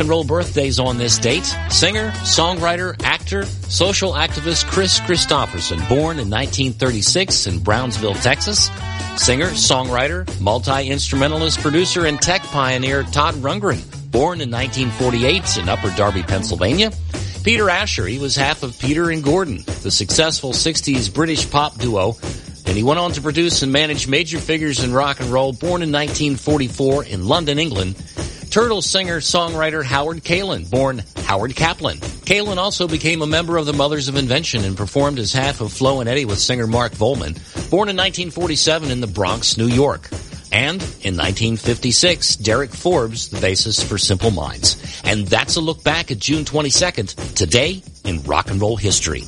and roll birthdays on this date. Singer, songwriter, actor, social activist Kris Kristofferson, born in 1936 in Brownsville, Texas. Singer, songwriter, multi-instrumentalist, producer, and tech pioneer Todd Rundgren, born in 1948 in Upper Darby, Pennsylvania. Peter Asher, he was half of Peter and Gordon, the successful 60s British pop duo, and he went on to produce and manage major figures in rock and roll, born in 1944 in London, England. Turtle singer-songwriter Howard Kaylan, born Howard Kaplan. Kaylan also became a member of the Mothers of Invention and performed as half of Flo and Eddie with singer Mark Volman, born in 1947 in the Bronx, New York. And in 1956, Derek Forbes, the bassist for Simple Minds. And that's a look back at June 22nd, today in rock and roll history.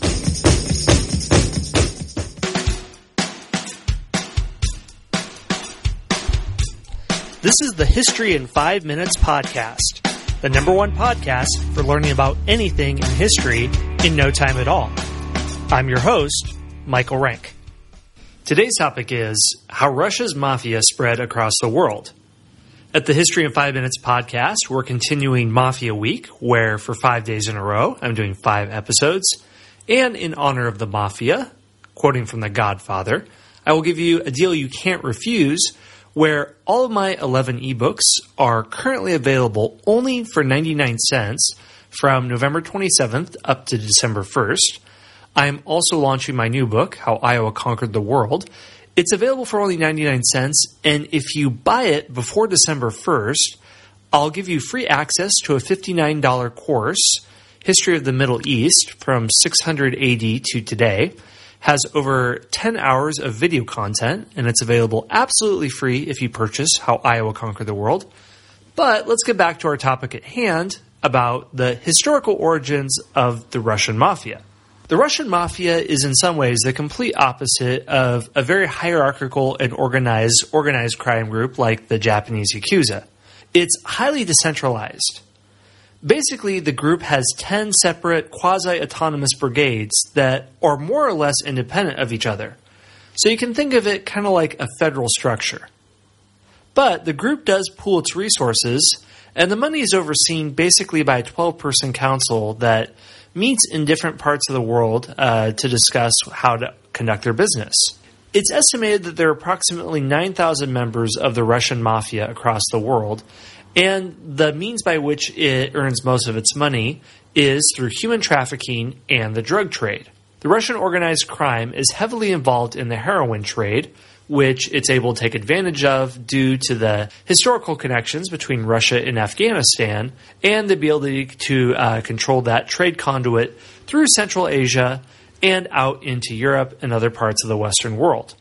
This is the History in 5 Minutes podcast, the #1 podcast for learning about anything in history in no time at all. I'm your host, Michael Rank. Today's topic is how Russia's mafia spread across the world. At the History in 5 Minutes podcast, we're continuing Mafia Week, where for 5 days in a row, I'm doing 5 episodes. And in honor of the mafia, quoting from The Godfather, I will give you a deal you can't refuse, where all of my 11 ebooks are currently available only for 99 cents from November 27th up to December 1st. I'm also launching my new book, How Iowa Conquered the World. It's available for only 99 cents, and if you buy it before December 1st, I'll give you free access to a $59 course, History of the Middle East from 600 AD to today. Has over 10 hours of video content, and it's available absolutely free if you purchase How Iowa Conquered the World. But let's get back to our topic at hand about the historical origins of the Russian mafia. The Russian mafia is in some ways the complete opposite of a very hierarchical and organized crime group like the Japanese Yakuza. It's highly decentralized. Basically, the group has 10 separate quasi-autonomous brigades that are more or less independent of each other. So you can think of it kind of like a federal structure. But the group does pool its resources, and the money is overseen basically by a 12-person council that meets in different parts of the world to discuss how to conduct their business. It's estimated that there are approximately 9,000 members of the Russian mafia across the world, and the means by which it earns most of its money is through human trafficking and the drug trade. The Russian organized crime is heavily involved in the heroin trade, which it's able to take advantage of due to the historical connections between Russia and Afghanistan and the ability to control that trade conduit through Central Asia and out into Europe and other parts of the Western world.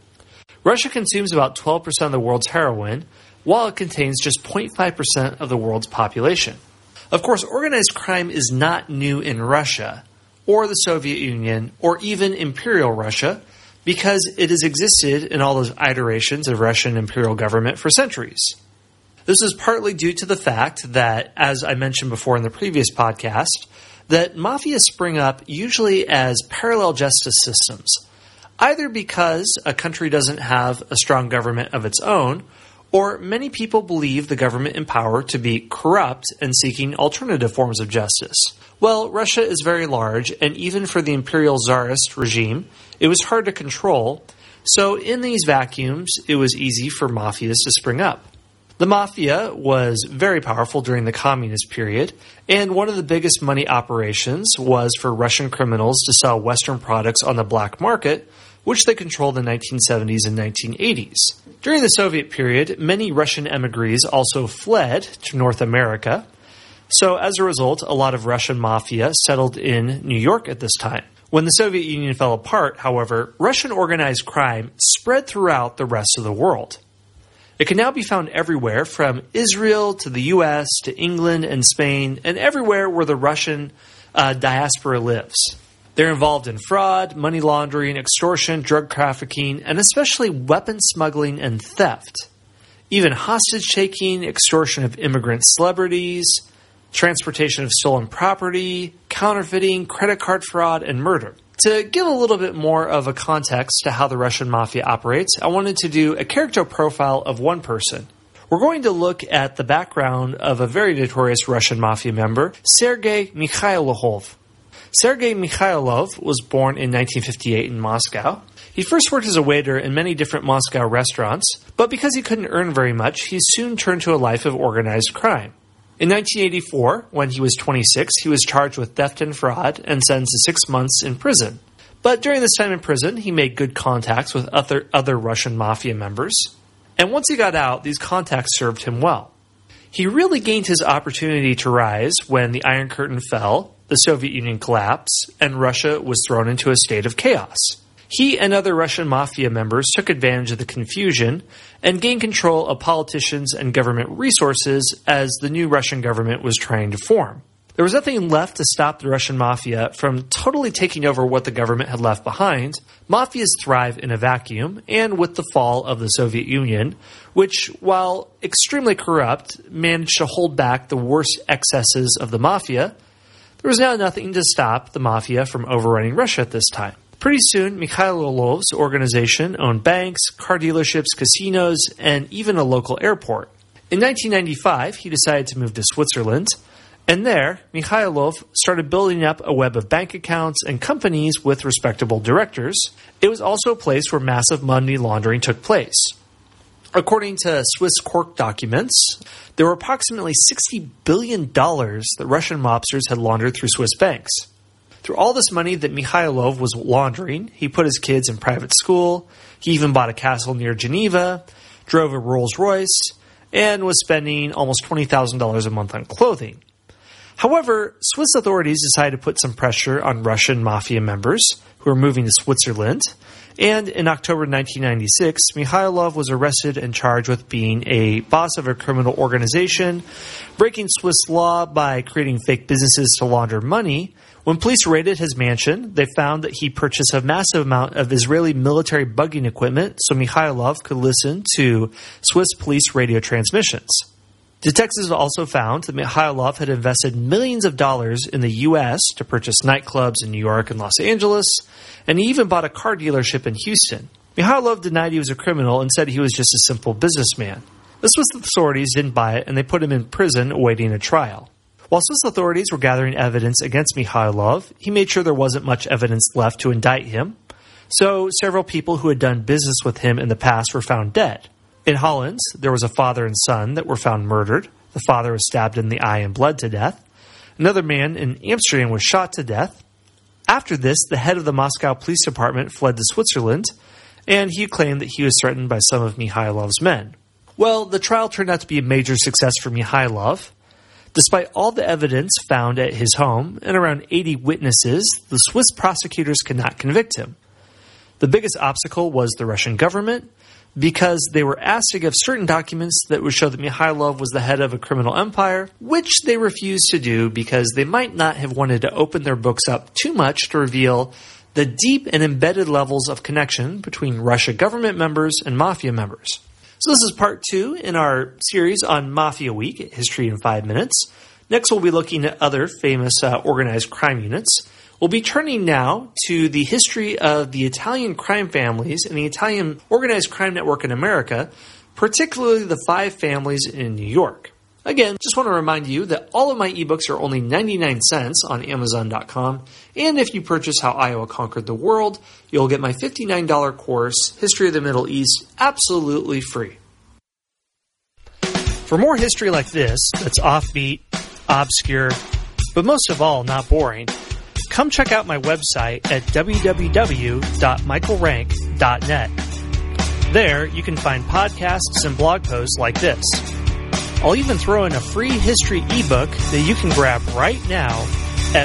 Russia consumes about 12% of the world's heroin, while it contains just 0.5% of the world's population. Of course, organized crime is not new in Russia, or the Soviet Union, or even Imperial Russia, because it has existed in all those iterations of Russian imperial government for centuries. This is partly due to the fact that, as I mentioned before in the previous podcast, that mafias spring up usually as parallel justice systems, either because a country doesn't have a strong government of its own, or many people believe the government in power to be corrupt and seeking alternative forms of justice. Well, Russia is very large, and even for the imperial czarist regime, it was hard to control, so in these vacuums, it was easy for mafias to spring up. The mafia was very powerful during the communist period, and one of the biggest money operations was for Russian criminals to sell Western products on the black market, which they controlled in the 1970s and 1980s. During the Soviet period, many Russian emigres also fled to North America. So as a result, a lot of Russian mafia settled in New York at this time. When the Soviet Union fell apart, however, Russian organized crime spread throughout the rest of the world. It can now be found everywhere, from Israel to the US to England and Spain, and everywhere where the Russian diaspora lives. They're involved in fraud, money laundering, extortion, drug trafficking, and especially weapon smuggling and theft. Even hostage-taking, extortion of immigrant celebrities, transportation of stolen property, counterfeiting, credit card fraud, and murder. To give a little bit more of a context to how the Russian mafia operates, I wanted to do a character profile of one person. We're going to look at the background of a very notorious Russian mafia member, Sergei Mikhailov. Sergei Mikhailov was born in 1958 in Moscow. He first worked as a waiter in many different Moscow restaurants, but because he couldn't earn very much, he soon turned to a life of organized crime. In 1984, when he was 26, he was charged with theft and fraud and sentenced to 6 months in prison. But during this time in prison, he made good contacts with other Russian mafia members. And once he got out, these contacts served him well. He really gained his opportunity to rise when the Iron Curtain fell, the Soviet Union collapsed, and Russia was thrown into a state of chaos. He and other Russian mafia members took advantage of the confusion and gained control of politicians and government resources as the new Russian government was trying to form. There was nothing left to stop the Russian mafia from totally taking over what the government had left behind. Mafias thrive in a vacuum, and with the fall of the Soviet Union, which, while extremely corrupt, managed to hold back the worst excesses of the mafia, there was now nothing to stop the mafia from overrunning Russia at this time. Pretty soon, Mikhailov's organization owned banks, car dealerships, casinos, and even a local airport. In 1995, he decided to move to Switzerland, and there, Mikhailov started building up a web of bank accounts and companies with respectable directors. It was also a place where massive money laundering took place. According to Swiss court documents, there were approximately $60 billion that Russian mobsters had laundered through Swiss banks. Through all this money that Mikhailov was laundering, he put his kids in private school, he even bought a castle near Geneva, drove a Rolls-Royce, and was spending almost $20,000 a month on clothing. However, Swiss authorities decided to put some pressure on Russian mafia members who were moving to Switzerland, and in October 1996, Mikhailov was arrested and charged with being a boss of a criminal organization, breaking Swiss law by creating fake businesses to launder money. When police raided his mansion, they found that he purchased a massive amount of Israeli military bugging equipment so Mikhailov could listen to Swiss police radio transmissions. Detectives also found that Mikhailov had invested millions of dollars in the U.S. to purchase nightclubs in New York and Los Angeles, and he even bought a car dealership in Houston. Mikhailov denied he was a criminal and said he was just a simple businessman. The Swiss authorities didn't buy it, and they put him in prison awaiting a trial. While Swiss authorities were gathering evidence against Mikhailov, he made sure there wasn't much evidence left to indict him, so several people who had done business with him in the past were found dead. In Holland, there was a father and son that were found murdered. The father was stabbed in the eye and bled to death. Another man in Amsterdam was shot to death. After this, the head of the Moscow police department fled to Switzerland, and he claimed that he was threatened by some of Mikhailov's men. Well, the trial turned out to be a major success for Mikhailov. Despite all the evidence found at his home and around 80 witnesses, the Swiss prosecutors could not convict him. The biggest obstacle was the Russian government, because they were asked to give certain documents that would show that Mikhailov was the head of a criminal empire, which they refused to do because they might not have wanted to open their books up too much to reveal the deep and embedded levels of connection between Russia government members and mafia members. So this is part 2 in our series on Mafia Week at History in 5 Minutes. Next we'll be looking at other famous organized crime units. We'll be turning now to the history of the Italian crime families and the Italian organized crime network in America, particularly the 5 families in New York. Again, just want to remind you that all of my ebooks are only 99 cents on Amazon.com, and if you purchase How Iowa Conquered the World, you'll get my $59 course, History of the Middle East, absolutely free. For more history like this, that's offbeat, obscure, but most of all, not boring, come check out my website at www.michaelrank.net. There, you can find podcasts and blog posts like this. I'll even throw in a free history ebook that you can grab right now at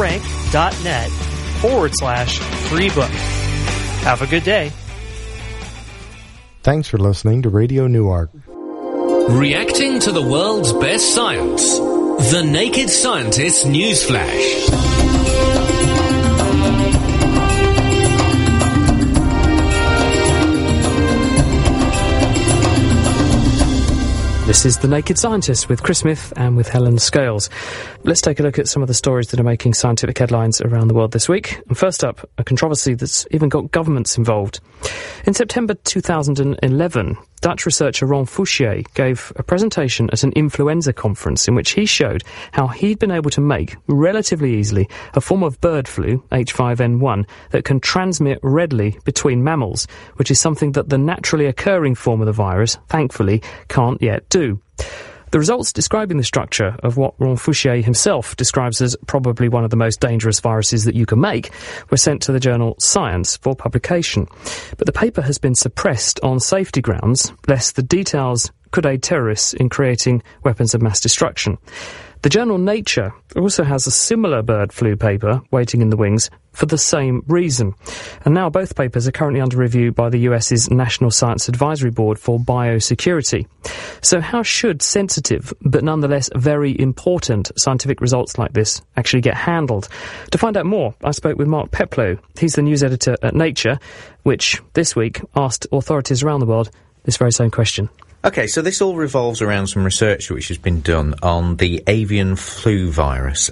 michaelrank.net/free book. Have a good day. Thanks for listening to Radio Newark. Reacting to the world's best science. The Naked Scientist Newsflash. This is The Naked Scientist with Chris Smith and with Helen Scales. Let's take a look at some of the stories that are making scientific headlines around the world this week. And first up, a controversy that's even got governments involved. In September 2011, Dutch researcher Ron Fouchier gave a presentation at an influenza conference in which he showed how he'd been able to make, relatively easily, a form of bird flu, H5N1, that can transmit readily between mammals, which is something that the naturally occurring form of the virus, thankfully, can't yet do. The results describing the structure of what Ron Fouchier himself describes as probably one of the most dangerous viruses that you can make were sent to the journal Science for publication. But the paper has been suppressed on safety grounds, lest the details could aid terrorists in creating weapons of mass destruction. The journal Nature also has a similar bird flu paper waiting in the wings for the same reason. And now both papers are currently under review by the US's National Science Advisory Board for Biosecurity. So how should sensitive, but nonetheless very important scientific results like this actually get handled? To find out more, I spoke with Mark Peploe. He's the news editor at Nature, which this week asked authorities around the world this very same question. Okay, so this all revolves around some research which has been done on the avian flu virus,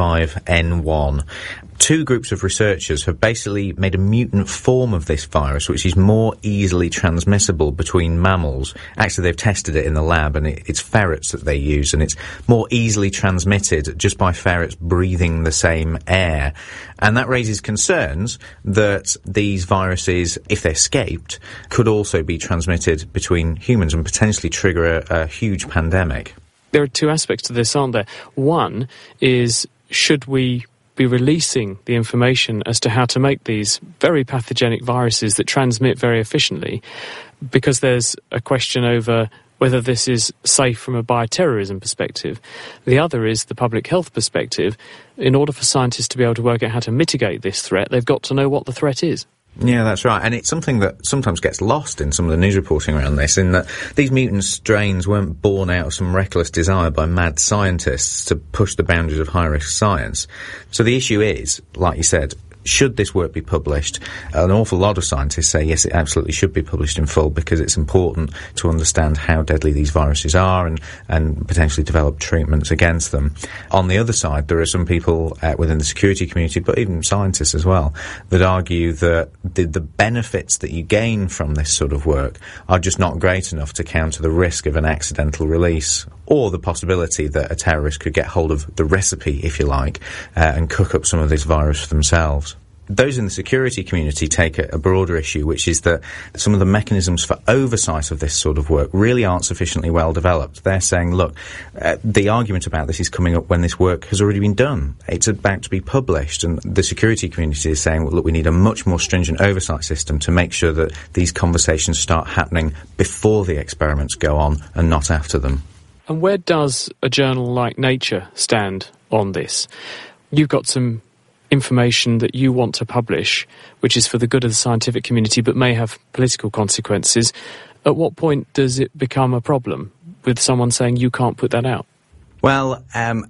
H5N1. Two groups of researchers have basically made a mutant form of this virus which is more easily transmissible between mammals. Actually, they've tested it in the lab, and it's ferrets that they use, and it's more easily transmitted just by ferrets breathing the same air. And that raises concerns that these viruses, if they escaped, could also be transmitted between humans and potentially trigger a huge pandemic. There are two aspects to this, aren't there? One is, should we be releasing the information as to how to make these very pathogenic viruses that transmit very efficiently, because there's a question over whether this is safe from a bioterrorism perspective. The other is the public health perspective. In order for scientists to be able to work out how to mitigate this threat, they've got to know what the threat is. Yeah, that's right. And it's something that sometimes gets lost in some of the news reporting around this, in that these mutant strains weren't born out of some reckless desire by mad scientists to push the boundaries of high-risk science. So the issue is, like you said, should this work be published? An awful lot of scientists say yes, it absolutely should be published in full, because it's important to understand how deadly these viruses are and potentially develop treatments against them. On the other side, there are some people within the security community, but even scientists as well, that argue that the benefits that you gain from this sort of work are just not great enough to counter the risk of an accidental release, or the possibility that a terrorist could get hold of the recipe, if you like, and cook up some of this virus for themselves. Those in the security community take a broader issue, which is that some of the mechanisms for oversight of this sort of work really aren't sufficiently well developed. They're saying, look, the argument about this is coming up when this work has already been done. It's about to be published, and the security community is saying, well, look, we need a much more stringent oversight system to make sure that these conversations start happening before the experiments go on and not after them. And where does a journal like Nature stand on this? You've got some information that you want to publish, which is for the good of the scientific community but may have political consequences. At what point does it become a problem with someone saying you can't put that out? Well,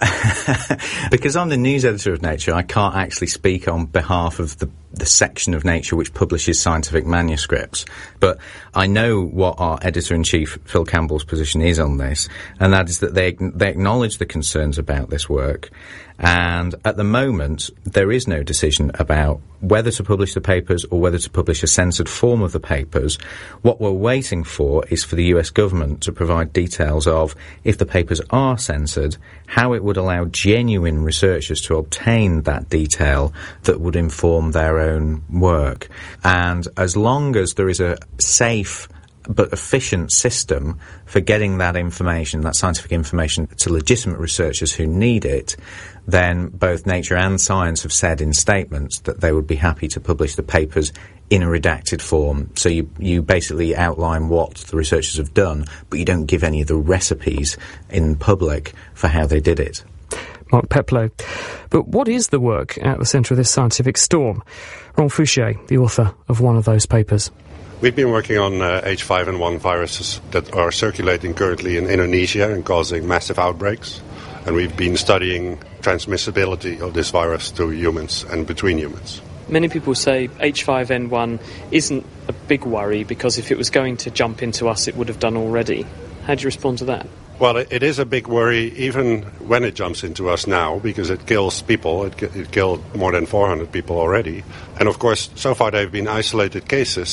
because I'm the news editor of Nature, I can't actually speak on behalf of the section of Nature which publishes scientific manuscripts. But I know what our editor-in-chief, Phil Campbell's, position is on this, and that is that they acknowledge the concerns about this work. And at the moment, there is no decision about whether to publish the papers or whether to publish a censored form of the papers. What we're waiting for is for the US government to provide details of, if the papers are censored, how it would allow genuine researchers to obtain that detail that would inform their own work. And as long as there is a safe but efficient system for getting that information, that scientific information, to legitimate researchers who need it, then both Nature and Science have said in statements that they would be happy to publish the papers in a redacted form. So you basically outline what the researchers have done, but you don't give any of the recipes in public for how they did it. Mark Peploe. But what is the work at the centre of this scientific storm? Ron Fouchier, the author of one of those papers. We've been working on H5N1 viruses that are circulating currently in Indonesia and causing massive outbreaks. And we've been studying transmissibility of this virus to humans and between humans. Many people say H5N1 isn't a big worry because if it was going to jump into us, it would have done already. How do you respond to that? Well, it is a big worry even when it jumps into us now, because it kills people. It killed more than 400 people already. And of course, so far they've been isolated cases.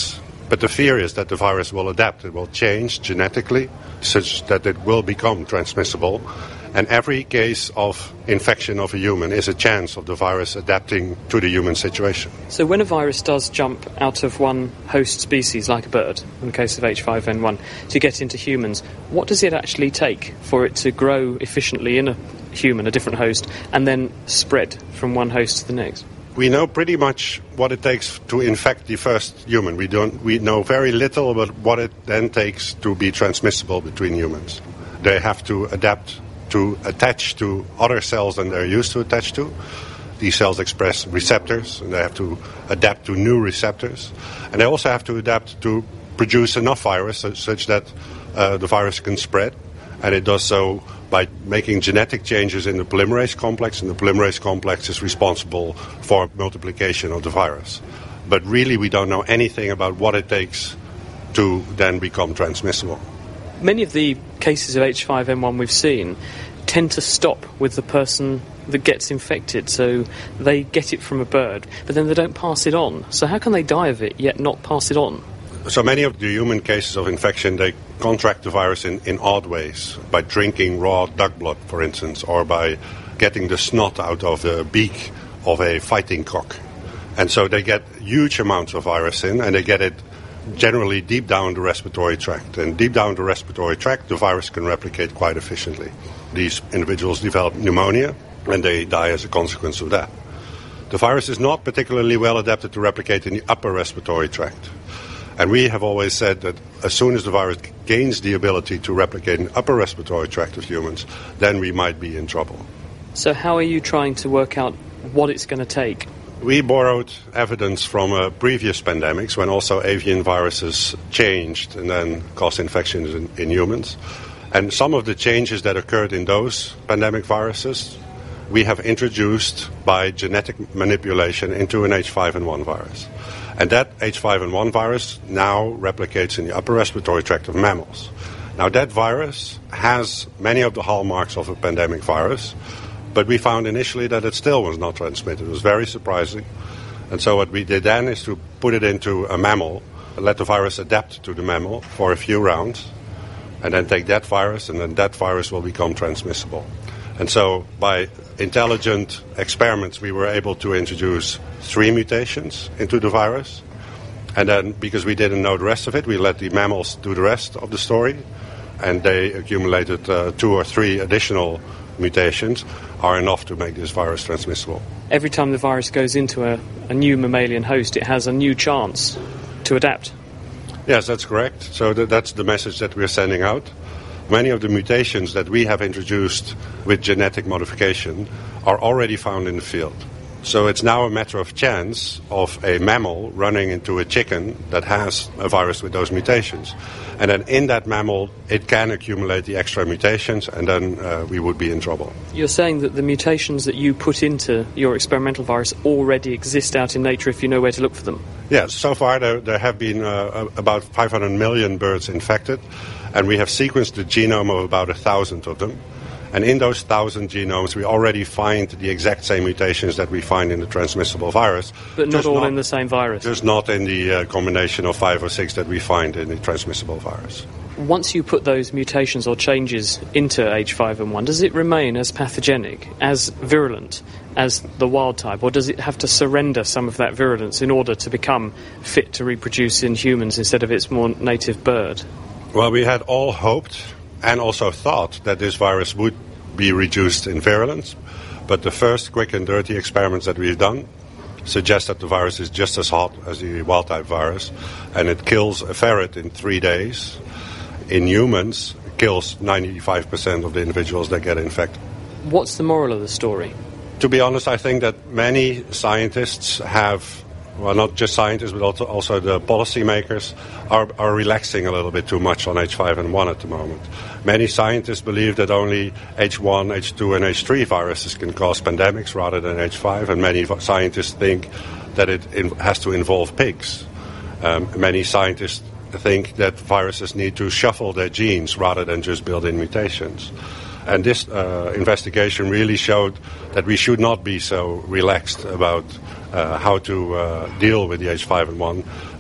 But the fear is that the virus will adapt. It will change genetically such that it will become transmissible. And every case of infection of a human is a chance of the virus adapting to the human situation. So when a virus does jump out of one host species, like a bird, in the case of H5N1, to get into humans, what does it actually take for it to grow efficiently in a human, a different host, and then spread from one host to the next? We know pretty much what it takes to infect the first human. We know very little about what it then takes to be transmissible between humans. They have to adapt to attach to other cells than they're used to attach to. These cells express receptors, and they have to adapt to new receptors. And they also have to adapt to produce enough virus such that the virus can spread. And it does so by making genetic changes in the polymerase complex, and the polymerase complex is responsible for multiplication of the virus. But really we don't know anything about what it takes to then become transmissible. Many of the cases of H5N1 we've seen tend to stop with the person that gets infected, so they get it from a bird, but then they don't pass it on. So how can they die of it yet not pass it on? So many of the human cases of infection, they contract the virus in odd ways, by drinking raw duck blood, for instance, or by getting the snot out of the beak of a fighting cock. And so they get huge amounts of virus in, and they get it generally deep down the respiratory tract. And deep down the respiratory tract, the virus can replicate quite efficiently. These individuals develop pneumonia, and they die as a consequence of that. The virus is not particularly well adapted to replicate in the upper respiratory tract. And we have always said that as soon as the virus gains the ability to replicate in the upper respiratory tract of humans, then we might be in trouble. So how are you trying to work out what it's going to take? We borrowed evidence from previous pandemics when also avian viruses changed and then caused infections in humans. And some of the changes that occurred in those pandemic viruses we have introduced by genetic manipulation into an H5N1 virus. And that H5N1 virus now replicates in the upper respiratory tract of mammals. Now that virus has many of the hallmarks of a pandemic virus, but we found initially that it still was not transmitted. It was very surprising. And so what we did then is to put it into a mammal, let the virus adapt to the mammal for a few rounds, and then take that virus, and then that virus will become transmissible. And so by intelligent experiments, we were able to introduce 3 mutations into the virus. And then, because we didn't know the rest of it, we let the mammals do the rest of the story. And they accumulated 2 or 3 additional mutations are enough to make this virus transmissible. Every time the virus goes into a new mammalian host, it has a new chance to adapt. Yes, that's correct. So that's the message that we're sending out. Many of the mutations that we have introduced with genetic modification are already found in the field. So it's now a matter of chance of a mammal running into a chicken that has a virus with those mutations. And then in that mammal, it can accumulate the extra mutations, and then we would be in trouble. You're saying that the mutations that you put into your experimental virus already exist out in nature if you know where to look for them? Yes, so far there have been about 500 million birds infected, and we have sequenced the genome of about 1,000 of them. And in those 1,000 genomes, we already find the exact same mutations that we find in the transmissible virus. But not all in the same virus? Just not in the combination of 5 or 6 that we find in the transmissible virus. Once you put those mutations or changes into H5N1, does it remain as pathogenic, as virulent as the wild type, or does it have to surrender some of that virulence in order to become fit to reproduce in humans instead of its more native bird? Well, we had all hoped and also thought that this virus would be reduced in virulence, but the first quick and dirty experiments that we've done suggest that the virus is just as hot as the wild-type virus, and it kills a ferret in 3 days. In humans, it kills 95% of the individuals that get infected. What's the moral of the story? To be honest, I think that many scientists have, well, not just scientists, but also the policymakers are relaxing a little bit too much on H5N1 at the moment. Many scientists believe that only H1, H2, and H3 viruses can cause pandemics rather than H5, and many scientists think that it has to involve pigs. Many scientists think that viruses need to shuffle their genes rather than just build in mutations. And this investigation really showed that we should not be so relaxed about how to deal with the H5N1,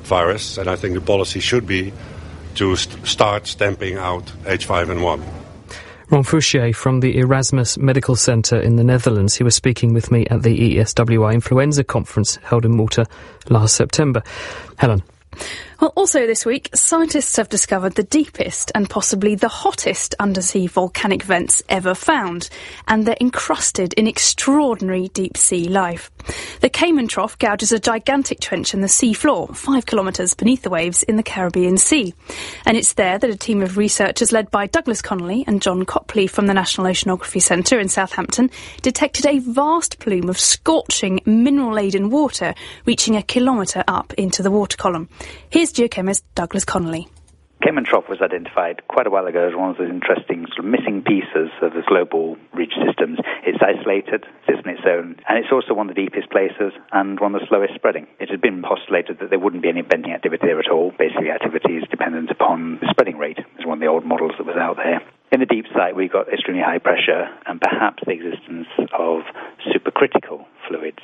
virus, and I think the policy should be to start stamping out H5N1. Ron Fouchier from the Erasmus Medical Centre in the Netherlands. He was speaking with me at the ESWI Influenza Conference held in Malta last September. Helen. Well, also this week, scientists have discovered the deepest and possibly the hottest undersea volcanic vents ever found, and they're encrusted in extraordinary deep-sea life. The Cayman Trough gouges a gigantic trench in the sea floor, 5 kilometres beneath the waves in the Caribbean Sea. And it's there that a team of researchers led by Douglas Connolly and John Copley from the National Oceanography Centre in Southampton detected a vast plume of scorching, mineral-laden water reaching a kilometre up into the water column. Here's geochemist Douglas Connolly. Cayman Trough was identified quite a while ago as one of those interesting sort of missing pieces of the global reach systems. It's isolated, sits on its own, and it's also one of the deepest places and one of the slowest spreading. It had been postulated that there wouldn't be any venting activity there at all. Basically, activity is dependent upon the spreading rate. It's one of the old models that was out there. In the deep side, we've got extremely high pressure and perhaps the existence of supercritical fluids.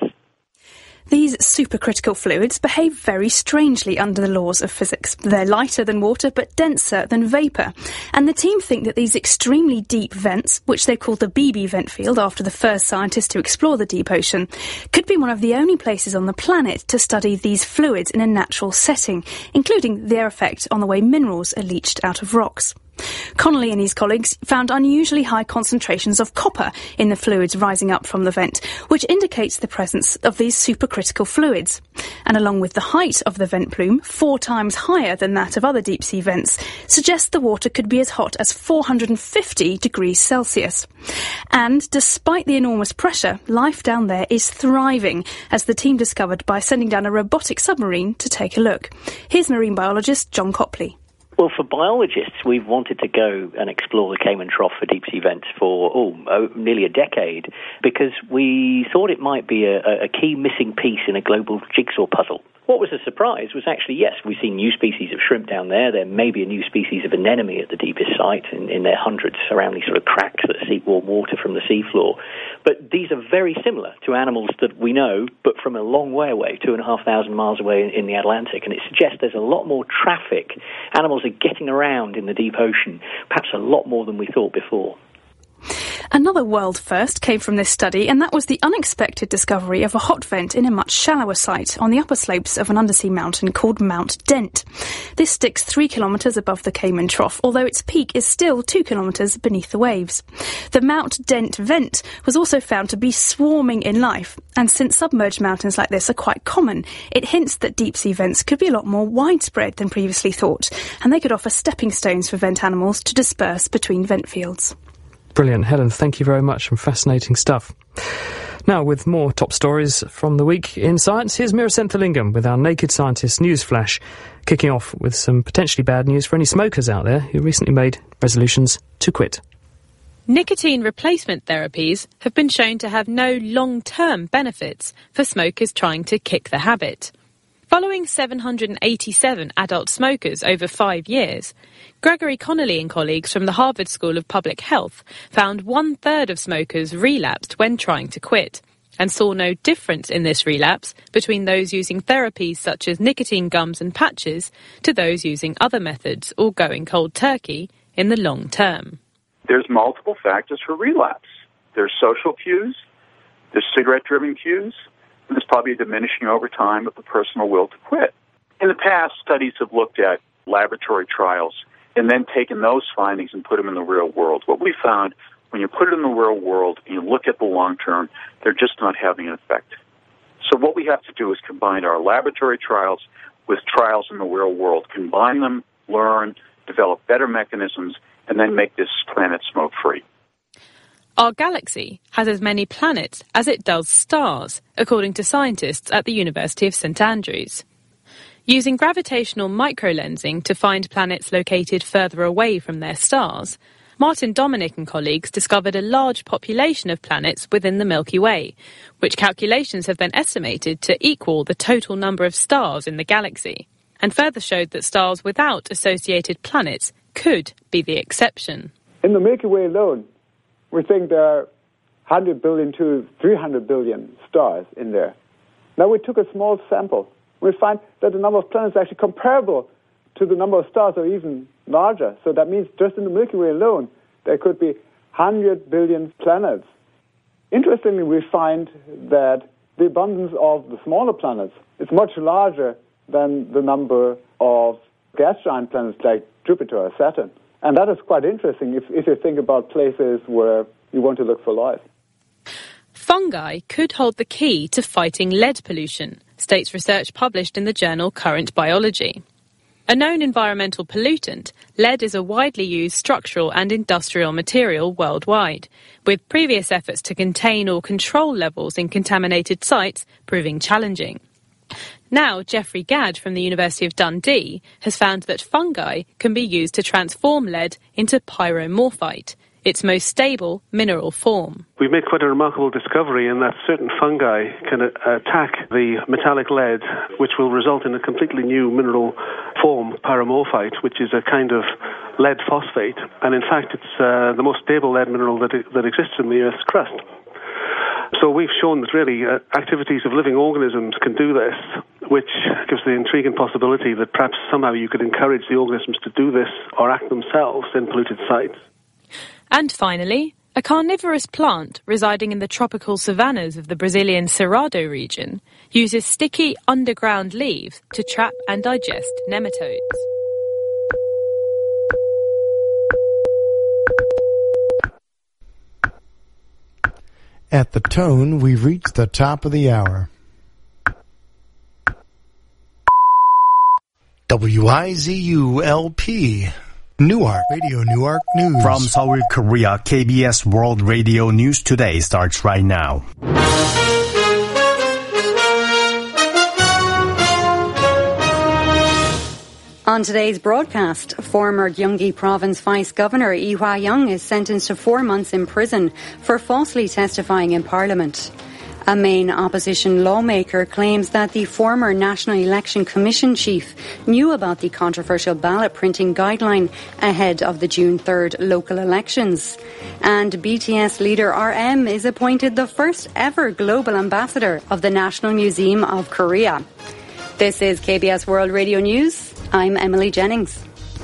These supercritical fluids behave very strangely under the laws of physics. They're lighter than water but denser than vapour. And the team think that these extremely deep vents, which they call the Beebe vent field after the first scientist to explore the deep ocean, could be one of the only places on the planet to study these fluids in a natural setting, including their effect on the way minerals are leached out of rocks. Connolly and his colleagues found unusually high concentrations of copper in the fluids rising up from the vent, which indicates the presence of these supercritical fluids. And along with the height of the vent plume, 4 times higher than that of other deep-sea vents, suggests the water could be as hot as 450 degrees Celsius. And despite the enormous pressure, life down there is thriving, as the team discovered by sending down a robotic submarine to take a look. Here's marine biologist John Copley. Well, for biologists, we've wanted to go and explore the Cayman Trough for deep-sea vents for nearly a decade, because we thought it might be a key missing piece in a global jigsaw puzzle. What was a surprise was actually, yes, we've seen new species of shrimp down there. There may be a new species of anemone at the deepest site in their hundreds around these sort of cracks that seep warm water from the seafloor. But these are very similar to animals that we know, but from a long way away, 2,500 miles away in the Atlantic. And it suggests there's a lot more traffic. Animals are getting around in the deep ocean, perhaps a lot more than we thought before. Another world first came from this study, and that was the unexpected discovery of a hot vent in a much shallower site on the upper slopes of an undersea mountain called Mount Dent. This sticks 3 kilometres above the Cayman Trough, although its peak is still 2 kilometres beneath the waves. The Mount Dent vent was also found to be swarming in life, and since submerged mountains like this are quite common, it hints that deep-sea vents could be a lot more widespread than previously thought, and they could offer stepping stones for vent animals to disperse between vent fields. Brilliant. Helen, thank you very much. Some fascinating stuff. Now, with more top stories from the week in science, here's Mira Senthilingam with our Naked Scientist news flash, kicking off with some potentially bad news for any smokers out there who recently made resolutions to quit. Nicotine replacement therapies have been shown to have no long-term benefits for smokers trying to kick the habit. Following 787 adult smokers over 5 years, Gregory Connolly and colleagues from the Harvard School of Public Health found 1/3 of smokers relapsed when trying to quit, and saw no difference in this relapse between those using therapies such as nicotine gums and patches to those using other methods or going cold turkey in the long term. There's multiple factors for relapse. There's social cues, there's cigarette-driven cues, and there's probably a diminishing over time of the personal will to quit. In the past, studies have looked at laboratory trials and then taken those findings and put them in the real world. What we found, when you put it in the real world and you look at the long term, they're just not having an effect. So what we have to do is combine our laboratory trials with trials in the real world, combine them, learn, develop better mechanisms, and then make this planet smoke-free. Our galaxy has as many planets as it does stars, according to scientists at the University of St Andrews. Using gravitational microlensing to find planets located further away from their stars, Martin Dominic and colleagues discovered a large population of planets within the Milky Way, which calculations have been estimated to equal the total number of stars in the galaxy, and further showed that stars without associated planets could be the exception. In the Milky Way alone, we think there are 100 billion to 300 billion stars in there. Now we took a small sample we find that the number of planets is actually comparable to the number of stars, or even larger. So that means just in the Milky Way alone, there could be 100 billion planets. Interestingly, we find that the abundance of the smaller planets is much larger than the number of gas giant planets like Jupiter or Saturn. And that is quite interesting if you think about places where you want to look for life. Fungi could hold the key to fighting lead pollution, states research published in the journal Current Biology. A known environmental pollutant, lead is a widely used structural and industrial material worldwide, with previous efforts to contain or control levels in contaminated sites proving challenging. Now, Geoffrey Gadd from the University of Dundee has found that fungi can be used to transform lead into pyromorphite, its most stable mineral form. We've made quite a remarkable discovery in that certain fungi can attack the metallic lead, which will result in a completely new mineral form, pyromorphite, which is a kind of lead phosphate. And in fact, it's the most stable lead mineral that exists in the Earth's crust. So we've shown that really activities of living organisms can do this, which gives the intriguing possibility that perhaps somehow you could encourage the organisms to do this or act themselves in polluted sites. And finally, a carnivorous plant residing in the tropical savannas of the Brazilian Cerrado region uses sticky underground leaves to trap and digest nematodes. At the tone, we've reached the top of the hour. WIZU-LP Newark, Radio Newark News. From Seoul, Korea, KBS World Radio News Today starts right now. On today's broadcast, former Gyeonggi Province Vice Governor Lee Hwa-young is sentenced to 4 months in prison for falsely testifying in Parliament. A main opposition lawmaker claims that the former National Election Commission chief knew about the controversial ballot printing guideline ahead of the June 3rd local elections. And BTS leader RM is appointed the first ever global ambassador of the National Museum of Korea. This is KBS World Radio News. I'm Emily Jennings.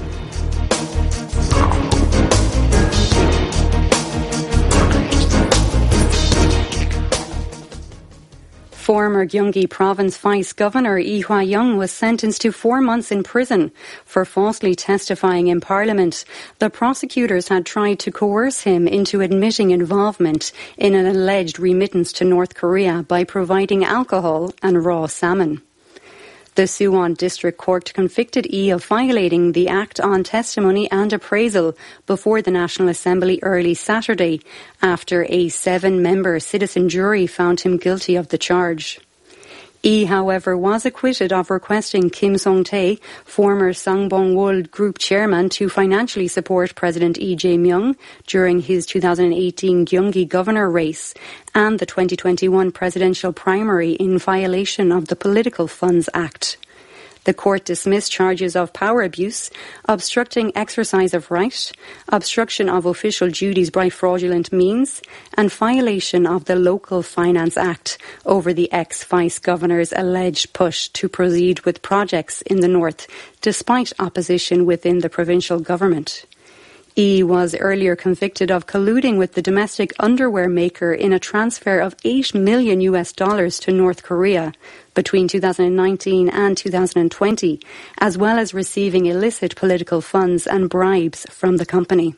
Former Gyeonggi Province Vice Governor Lee Hwa-young was sentenced to 4 months in prison for falsely testifying in Parliament. The prosecutors had tried to coerce him into admitting involvement in an alleged remittance to North Korea by providing alcohol and raw salmon. The Suwon District Court convicted Lee of violating the Act on Testimony and Appraisal before the National Assembly early Saturday after a 7-member citizen jury found him guilty of the charge. Lee, however, was acquitted of requesting Kim Song-tae, former Sangbong-wol group chairman, to financially support President Lee Jae-myung during his 2018 Gyeonggi governor race and the 2021 presidential primary in violation of the Political Funds Act. The court dismissed charges of power abuse, obstructing exercise of right, obstruction of official duties by fraudulent means, and violation of the Local Finance Act over the ex-vice governor's alleged push to proceed with projects in the north, despite opposition within the provincial government. Lee was earlier convicted of colluding with the domestic underwear maker in a transfer of $8 million to North Korea between 2019 and 2020, as well as receiving illicit political funds and bribes from the company.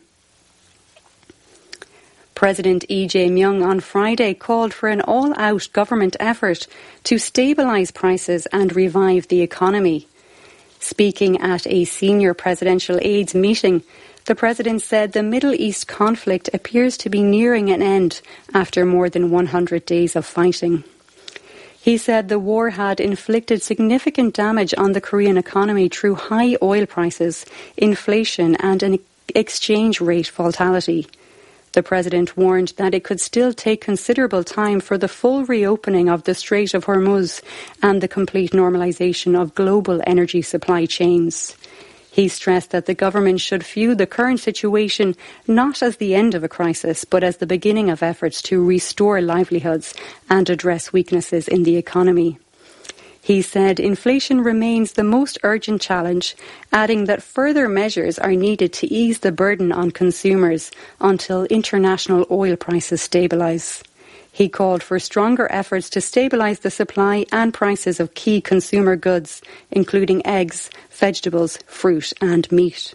President Lee Jae-myung on Friday called for an all-out government effort to stabilise prices and revive the economy. Speaking at a senior presidential aides meeting, the president said the Middle East conflict appears to be nearing an end after more than 100 days of fighting. He said the war had inflicted significant damage on the Korean economy through high oil prices, inflation and an exchange rate volatility. The president warned that it could still take considerable time for the full reopening of the Strait of Hormuz and the complete normalization of global energy supply chains. He stressed that the government should view the current situation not as the end of a crisis, but as the beginning of efforts to restore livelihoods and address weaknesses in the economy. He said inflation remains the most urgent challenge, adding that further measures are needed to ease the burden on consumers until international oil prices stabilise. He called for stronger efforts to stabilise the supply and prices of key consumer goods, including eggs, vegetables, fruit and meat.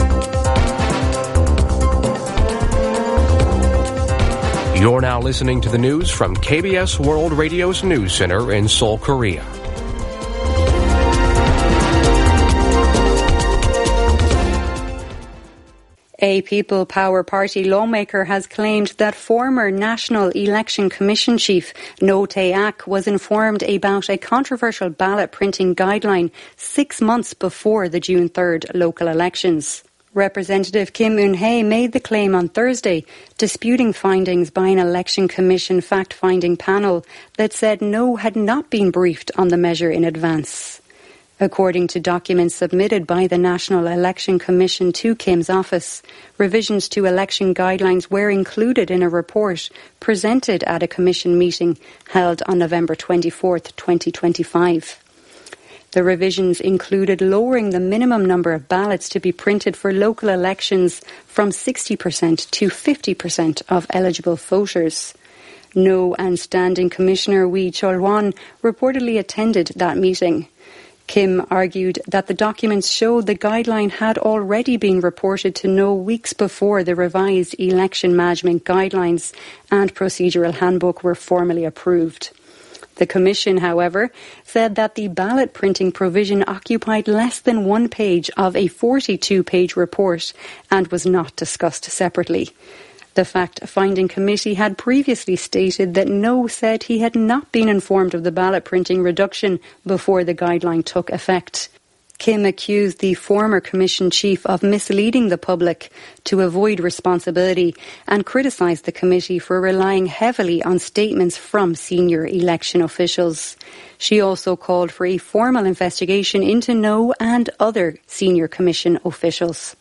You're now listening to the news from KBS World Radio's News Center in Seoul, Korea. A People Power Party lawmaker has claimed that former National Election Commission chief No Tae-ak was informed about a controversial ballot printing guideline 6 months before the June 3rd local elections. Representative Kim Eun-hae made the claim on Thursday, disputing findings by an Election Commission fact-finding panel that said No had not been briefed on the measure in advance. According to documents submitted by the National Election Commission to Kim's office, revisions to election guidelines were included in a report presented at a commission meeting held on November 24, 2025. The revisions included lowering the minimum number of ballots to be printed for local elections from 60% to 50% of eligible voters. No and Standing Commissioner Wee Chol-won reportedly attended that meeting. Kim argued that the documents showed the guideline had already been reported to No weeks before the revised election management guidelines and procedural handbook were formally approved. The Commission, however, said that the ballot printing provision occupied less than 1 page of a 42-page report and was not discussed separately. The fact-finding committee had previously stated that No said he had not been informed of the ballot printing reduction before the guideline took effect. Kim accused the former commission chief of misleading the public to avoid responsibility and criticised the committee for relying heavily on statements from senior election officials. She also called for a formal investigation into No and other senior commission officials.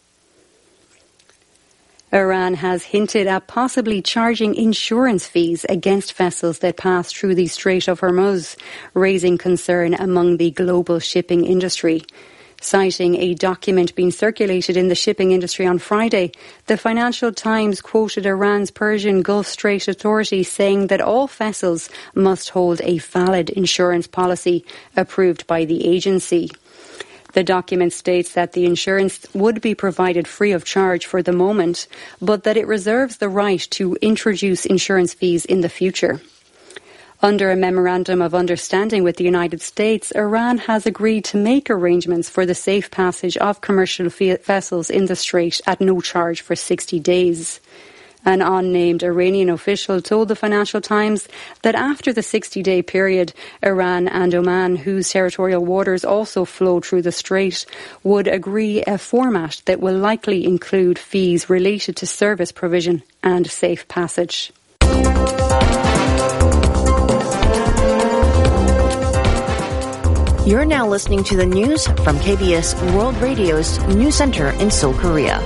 Iran has hinted at possibly charging insurance fees against vessels that pass through the Strait of Hormuz, raising concern among the global shipping industry. Citing a document being circulated in the shipping industry on Friday, the Financial Times quoted Iran's Persian Gulf Strait Authority saying that all vessels must hold a valid insurance policy approved by the agency. The document states that the insurance would be provided free of charge for the moment, but that it reserves the right to introduce insurance fees in the future. Under a memorandum of understanding with the United States, Iran has agreed to make arrangements for the safe passage of commercial vessels in the strait at no charge for 60 days. An unnamed Iranian official told the Financial Times that after the 60-day period, Iran and Oman, whose territorial waters also flow through the strait, would agree a format that will likely include fees related to service provision and safe passage. You're now listening to the news from KBS World Radio's News Center in Seoul, Korea.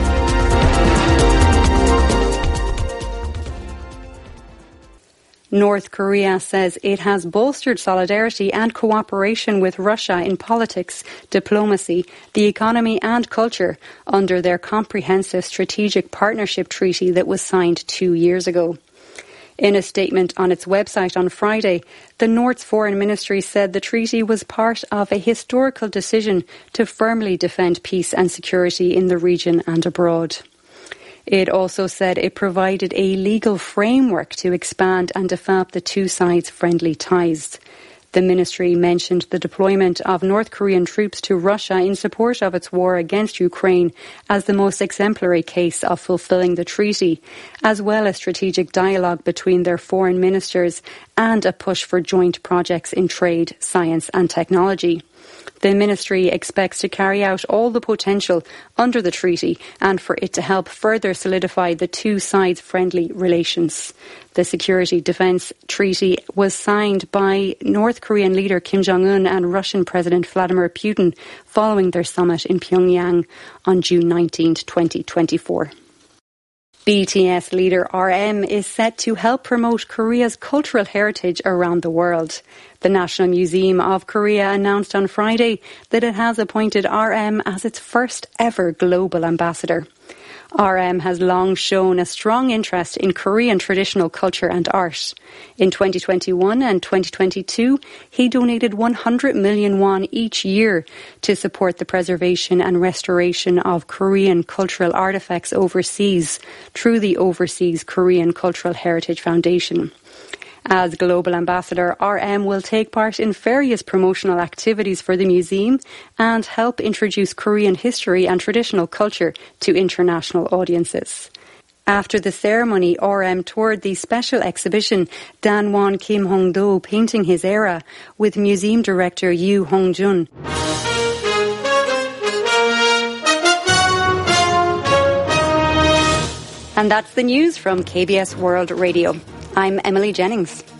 North Korea says it has bolstered solidarity and cooperation with Russia in politics, diplomacy, the economy and culture under their comprehensive strategic partnership treaty that was signed 2 years ago. In a statement on its website on Friday, the North's foreign ministry said the treaty was part of a historical decision to firmly defend peace and security in the region and abroad. It also said it provided a legal framework to expand and develop the two sides' friendly ties. The ministry mentioned the deployment of North Korean troops to Russia in support of its war against Ukraine as the most exemplary case of fulfilling the treaty, as well as strategic dialogue between their foreign ministers and a push for joint projects in trade, science and technology. The ministry expects to carry out all the potential under the treaty and for it to help further solidify the two sides' friendly relations. The Security Defence Treaty was signed by North Korean leader Kim Jong-un and Russian President Vladimir Putin following their summit in Pyongyang on June 19, 2024. BTS leader RM is set to help promote Korea's cultural heritage around the world. The National Museum of Korea announced on Friday that it has appointed RM as its first ever global ambassador. RM has long shown a strong interest in Korean traditional culture and art. In 2021 and 2022, he donated 100 million won each year to support the preservation and restoration of Korean cultural artifacts overseas through the Overseas Korean Cultural Heritage Foundation. As Global Ambassador, RM will take part in various promotional activities for the museum and help introduce Korean history and traditional culture to international audiences. After the ceremony, RM toured the special exhibition Danwon Kim Hong-do Painting His Era with museum director Yoo Hong-jun. And that's the news from KBS World Radio. I'm Emily Jennings.